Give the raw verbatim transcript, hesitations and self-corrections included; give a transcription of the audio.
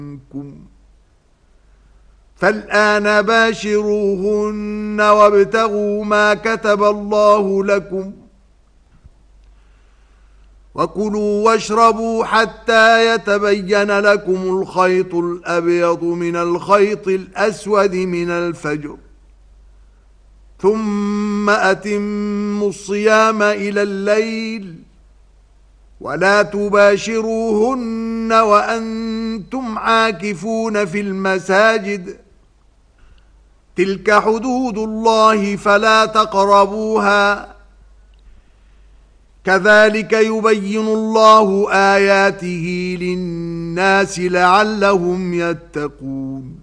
منكم فالآن باشروهن وابتغوا ما كتب الله لكم وكلوا واشربوا حتى يتبين لكم الخيط الأبيض من الخيط الأسود من الفجر ثم أتموا الصيام إلى الليل ولا تباشروهن وأنتم عاكفون في المساجد تلك حدود الله فلا تقربوها كذلك يبين الله آياته للناس لعلهم يتقون